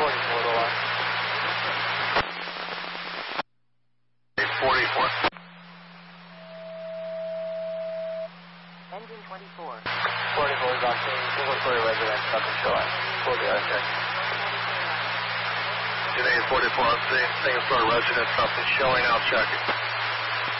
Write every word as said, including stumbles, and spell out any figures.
forty-four to line. forty-four. Engine twenty-four. forty-four is on scene. Single story residence, nothing showing. Full the other check. United forty-four on scene. Single story residence, nothing showing. Out checking.